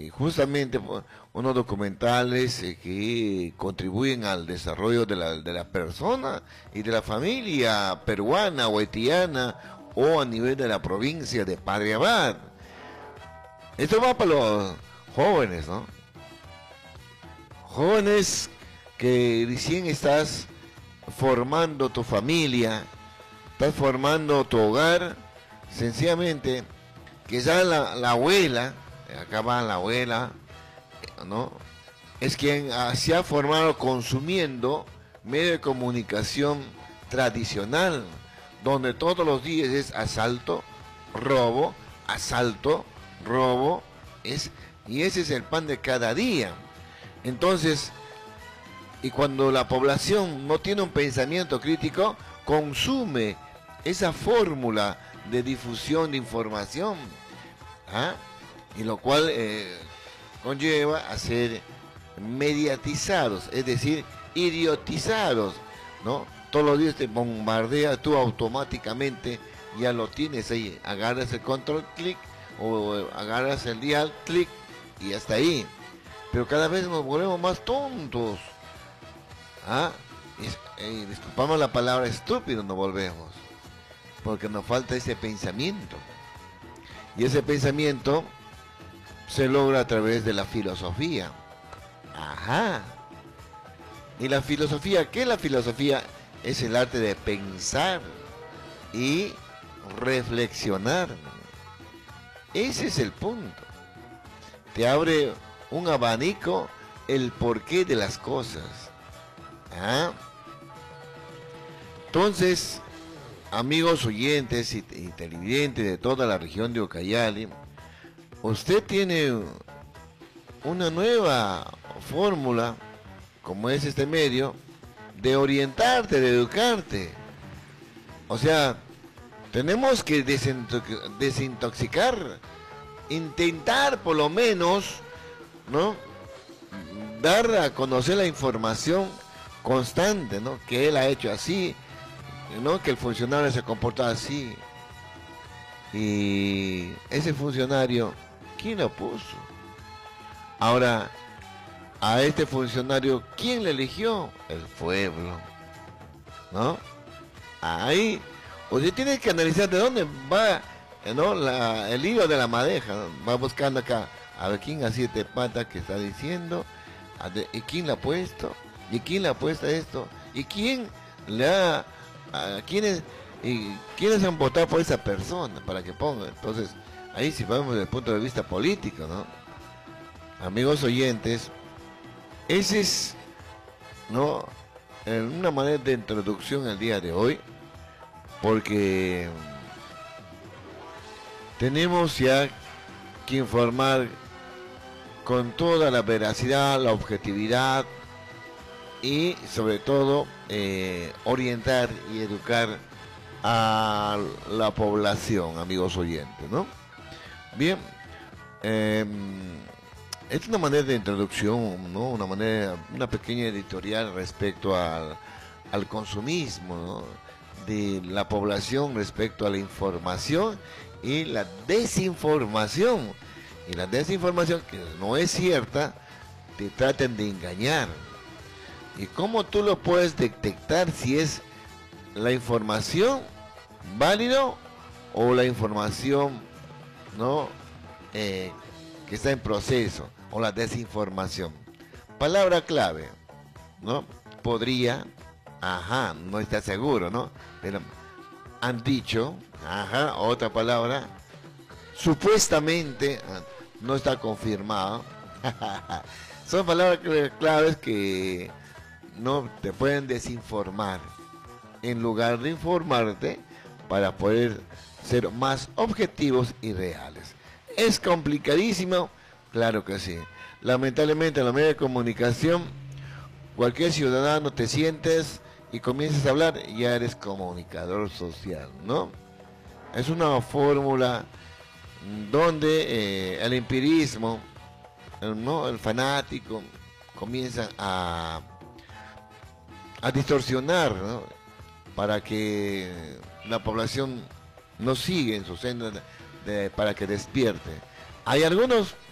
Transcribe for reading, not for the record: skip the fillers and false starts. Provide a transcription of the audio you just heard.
justamente unos documentales que contribuyen al desarrollo de la persona y de la familia peruana o haitiana o a nivel de la provincia de Padre Abad. Esto va para los jóvenes, ¿no? Jóvenes que recién estás formando tu familia, estás formando tu hogar, sencillamente que ya la abuela, acá va la abuela, ¿no? Es quien se ha formado consumiendo medio de comunicación tradicional, donde todos los días es asalto, robo, y ese es el pan de cada día. Entonces, y cuando la población no tiene un pensamiento crítico, consume esa fórmula de difusión de información, ¿ah? Y lo cual conlleva a ser mediatizados, es decir, idiotizados, ¿no? Todos los días te bombardea, tú automáticamente ya lo tienes ahí, agarras el control clic o agarras el dial clic y hasta ahí. Pero cada vez nos volvemos más tontos, ¿ah? Disculpamos la palabra estúpido, nos volvemos, porque nos falta ese pensamiento. Y ese pensamiento se logra a través de la filosofía. Ajá. ¿Y la filosofía? ¿Qué es la filosofía? Es el arte de pensar y reflexionar. Ese es el punto. Te abre un abanico el porqué de las cosas. ¿Ah? Entonces, amigos oyentes y televidentes de toda la región de Ucayali, usted tiene una nueva fórmula, como es este medio, de orientarte, de educarte. O sea, tenemos que desintoxicar, intentar por lo menos, ¿no?, dar a conocer la información constante, ¿no?, que él ha hecho así, ¿no?, que el funcionario se comporta así. Y ese funcionario, ¿quién lo puso? Ahora, a este funcionario, ¿quién le eligió? El pueblo, ¿no? Ahí, usted tiene que analizar de dónde va, ¿no?, el hilo de la madeja, ¿no? Va buscando acá, a ver quién así te pata que está diciendo, y quién le ha puesto, y quién le ha puesto esto, y quién le ha, quiénes han votado por esa persona para que ponga. Entonces, ahí si vamos desde el punto de vista político, ¿no? Amigos oyentes, ese es, ¿no?, una manera de introducción el día de hoy, porque tenemos ya que informar con toda la veracidad, la objetividad y sobre todo orientar y educar a la población, amigos oyentes, ¿no? Bien, es una manera de introducción, ¿no? Una pequeña editorial respecto al consumismo, ¿no?, de la población respecto a la información y la desinformación. Y la desinformación, que no es cierta, te tratan de engañar. ¿Y cómo tú lo puedes detectar si es la información válida o la información, ¿no?, que está en proceso, o la desinformación? Palabra clave, ¿no? Podría, ajá, no está seguro, ¿no? Pero han dicho, ajá, otra palabra, supuestamente, no está confirmado. Son palabras claves que no te pueden desinformar en lugar de informarte para poder ser más objetivos y reales. ¿Es complicadísimo? Claro que sí. Lamentablemente en los medios de comunicación, cualquier ciudadano te sientes y comienzas a hablar, ya eres comunicador social, ¿no? Es una fórmula donde el empirismo, ¿no?, el fanático comienza a distorsionar, ¿no?, para que la población no siga en su senda para que despierte. Hay algunos